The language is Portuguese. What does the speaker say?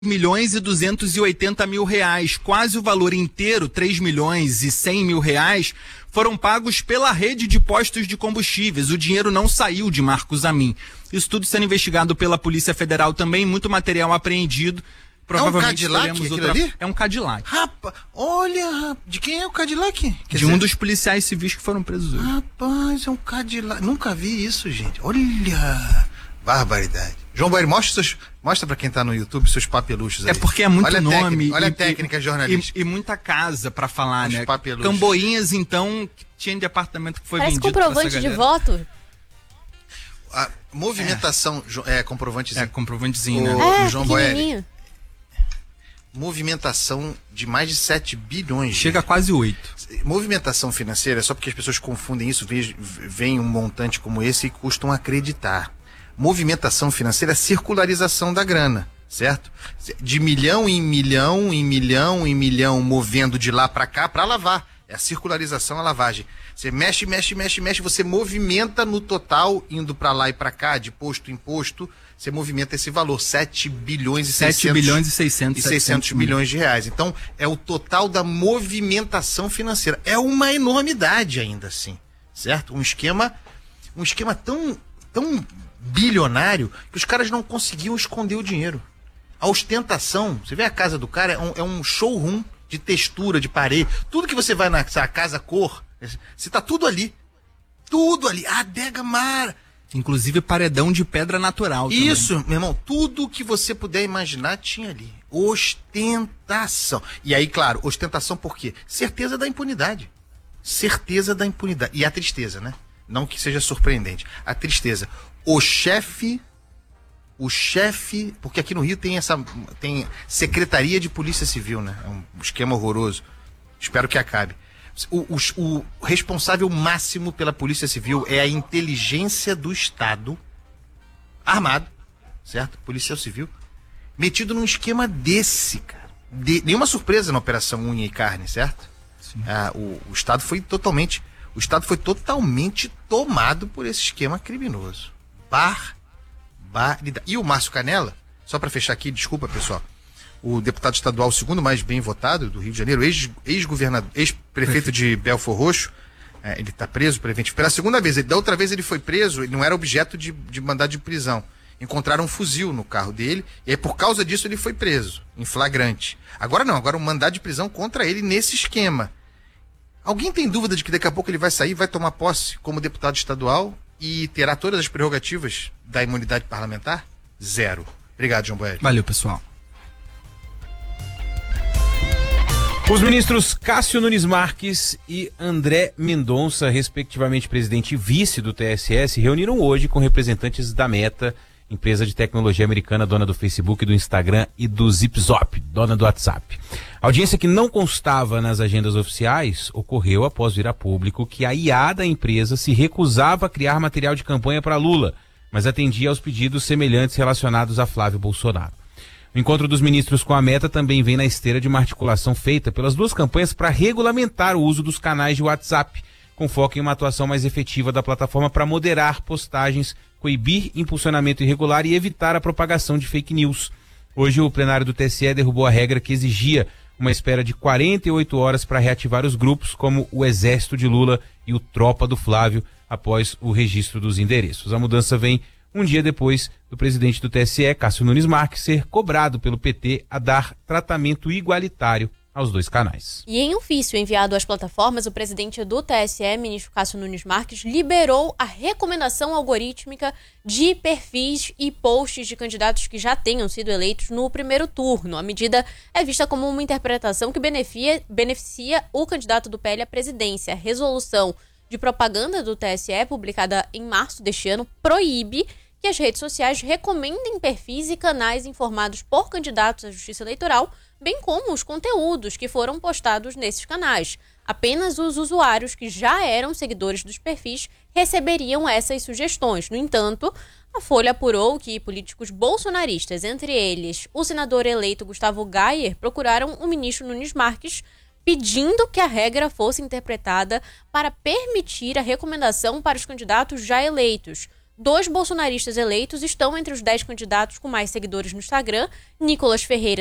milhões e 280 mil reais, quase o valor inteiro, 3 milhões e 100 mil reais, foram pagos pela rede de postos de combustíveis. O dinheiro não saiu de Marcos Amin. Isso tudo sendo investigado pela Polícia Federal também, muito material apreendido. Provavelmente é um Cadillac ali? É um Cadillac. Rapaz, olha, de quem é o Cadillac? Um dos policiais civis que foram presos hoje. Rapaz, é um Cadillac. Nunca vi isso, gente. Olha, barbaridade. João Boeri, mostra pra quem tá no YouTube seus papeluchos aí. É porque é muito nome. Olha a técnica jornalística. E muita casa pra falar, os né? Papeluchos. Camboinhas, então, que tinha departamento que foi Parece vendido. comprovante de voto. A movimentação, comprovantezinho. Comprovantezinho, né? O João Boeri. Movimentação de mais de 7 bilhões. Chega a quase 8. Movimentação financeira, só porque as pessoas confundem isso, veem um montante como esse e custam acreditar. Movimentação financeira é circularização da grana, certo? De milhão em milhão, em milhão, em milhão, movendo de lá para cá para lavar. É a circularização, a lavagem. Você mexe, você movimenta no total, indo para lá e para cá, de posto em posto, você movimenta esse valor, 7 bilhões e 600 milhões de reais. Então, é o total da movimentação financeira. É uma enormidade ainda assim, certo? Um esquema tão bilionário que os caras não conseguiam esconder o dinheiro. A ostentação, você vê a casa do cara, é um showroom de textura, de parede, tudo que você vai na casa cor, você tá tudo ali, adega mar. Inclusive paredão de pedra natural. Isso, também. Meu irmão, tudo que você puder imaginar tinha ali. Ostentação. E aí, claro, ostentação por quê? Certeza da impunidade. E a tristeza, né? Não que seja surpreendente. A tristeza. O chefe, porque aqui no Rio tem Secretaria de Polícia Civil, né? É um esquema horroroso. Espero que acabe. O responsável máximo pela Polícia Civil é a inteligência do Estado, armado, certo? Policial Civil, metido num esquema desse, cara. Nenhuma surpresa na Operação Unha e Carne, certo? O Estado foi totalmente tomado por esse esquema criminoso. Barbaridade. E o Márcio Canela, só para fechar aqui, desculpa pessoal, o deputado estadual, o segundo mais bem votado do Rio de Janeiro, ex-prefeito de Belfor Roxo, ele está preso preventivo pela segunda vez. Da outra vez ele foi preso, ele não era objeto de mandado de prisão. Encontraram um fuzil no carro dele, e aí por causa disso ele foi preso, em flagrante. Agora não, agora um mandado de prisão contra ele nesse esquema. Alguém tem dúvida de que daqui a pouco ele vai sair, vai tomar posse como deputado estadual e terá todas as prerrogativas da imunidade parlamentar? Zero. Obrigado, João Boeri. Valeu, pessoal. Os ministros Cássio Nunes Marques e André Mendonça, respectivamente presidente e vice do TSE, se reuniram hoje com representantes da Meta, empresa de tecnologia americana, dona do Facebook, do Instagram e do Zipzop, dona do WhatsApp. A audiência, que não constava nas agendas oficiais, ocorreu após vir a público que a IA da empresa se recusava a criar material de campanha para Lula, mas atendia aos pedidos semelhantes relacionados a Flávio Bolsonaro. O encontro dos ministros com a Meta também vem na esteira de uma articulação feita pelas duas campanhas para regulamentar o uso dos canais de WhatsApp, com foco em uma atuação mais efetiva da plataforma para moderar postagens, coibir impulsionamento irregular e evitar a propagação de fake news. Hoje o plenário do TSE derrubou a regra que exigia uma espera de 48 horas para reativar os grupos, como o Exército de Lula e o Tropa do Flávio, após o registro dos endereços. A mudança vem um dia depois do presidente do TSE, Cássio Nunes Marques, ser cobrado pelo PT a dar tratamento igualitário aos dois canais. E em ofício enviado às plataformas, o presidente do TSE, ministro Cássio Nunes Marques, liberou a recomendação algorítmica de perfis e posts de candidatos que já tenham sido eleitos no primeiro turno. A medida é vista como uma interpretação que beneficia o candidato do PL à presidência. A resolução de propaganda do TSE, publicada em março deste ano, proíbe que as redes sociais recomendem perfis e canais informados por candidatos à Justiça Eleitoral, bem como os conteúdos que foram postados nesses canais. Apenas os usuários que já eram seguidores dos perfis receberiam essas sugestões. No entanto, a Folha apurou que políticos bolsonaristas, entre eles o senador eleito Gustavo Gayer, procuraram o ministro Nunes Marques pedindo que a regra fosse interpretada para permitir a recomendação para os candidatos já eleitos. 2 bolsonaristas eleitos estão entre os 10 candidatos com mais seguidores no Instagram. Nicolas Ferreira